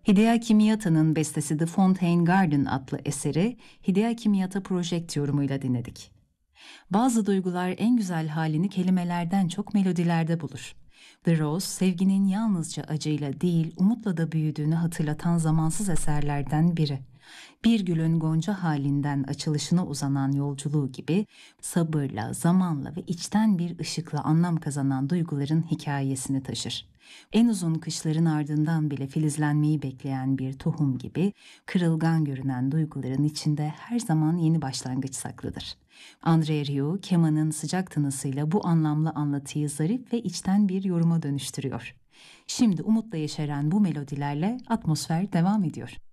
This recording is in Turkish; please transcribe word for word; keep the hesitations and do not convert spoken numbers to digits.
Hideaki Miyata'nın bestesi The Fontaine Garden adlı eseri Hideaki Miyata Project yorumuyla dinledik. Bazı duygular en güzel halini kelimelerden çok melodilerde bulur. The Rose, sevginin yalnızca acıyla değil, umutla da büyüdüğünü hatırlatan zamansız eserlerden biri. Bir gülün gonca halinden açılışına uzanan yolculuğu gibi sabırla, zamanla ve içten bir ışıkla anlam kazanan duyguların hikayesini taşır. En uzun kışların ardından bile filizlenmeyi bekleyen bir tohum gibi kırılgan görünen duyguların içinde her zaman yeni başlangıç saklıdır. Andre Rieu, kemanın sıcak tınısıyla bu anlamlı anlatıyı zarif ve içten bir yoruma dönüştürüyor. Şimdi umutla yeşeren bu melodilerle atmosfer devam ediyor.